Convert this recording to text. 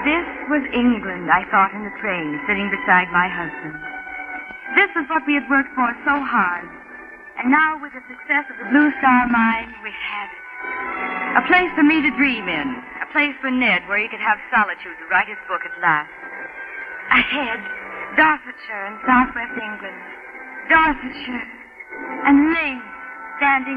This was England, I thought in the train, sitting beside my husband. This was what we had worked for so hard. And now, with the success of the Blue Star Mine, we had it. A place for me to dream in. A place for Ned where he could have solitude to write his book at last. Ahead, Dorsetshire and southwest England. Dorsetshire and Lane standing